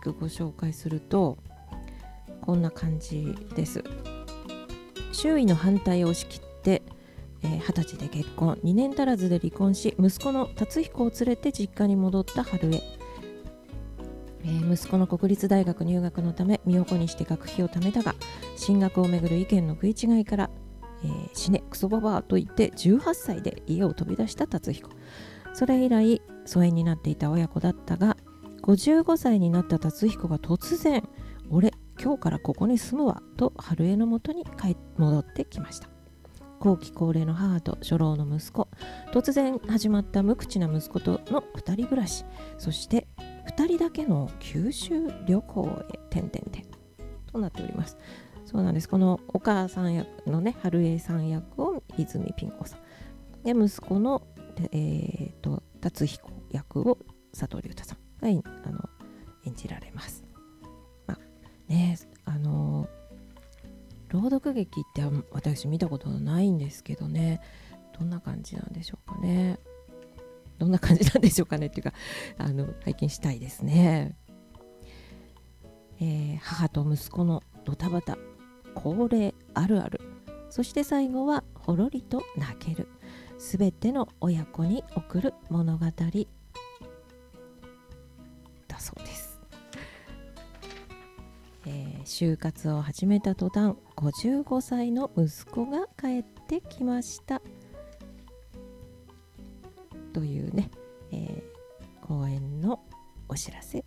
くご紹介するとこんな感じです。周囲の反対を押し切って20歳で結婚、2年足らずで離婚し、息子の達彦を連れて実家に戻った春江。息子の国立大学入学のため身を粉にして学費を貯めたが、進学をめぐる意見の食い違いから、死ねクソババアと言って18歳で家を飛び出した達彦。それ以来疎遠になっていた親子だったが、55歳になった達彦が突然、俺今日からここに住むわと春江のもとに戻ってきました。後期高齢の母と初老の息子、突然始まった無口な息子との2人暮らし、そして2人だけの九州旅行へとなっております。そうなんです。このお母さん役のね、春江さん役を泉ピン子さんで、息子の、達彦役を佐藤隆太さんが演じられます。朗読劇って私見たことないんですけどね、どんな感じなんでしょうかねっていうか拝見したいですね。母と息子のドタバタ、高齢あるある、そして最後はほろりと泣ける、すべての親子に送る物語だそうです。就活を始めた途端、55歳の息子が帰ってきましたというね、公演のお知らせ